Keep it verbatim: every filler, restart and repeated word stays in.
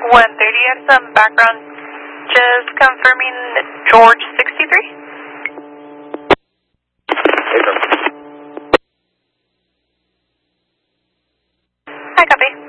one thirty, I have some background. Just confirming George sixty-three. Hi, copy.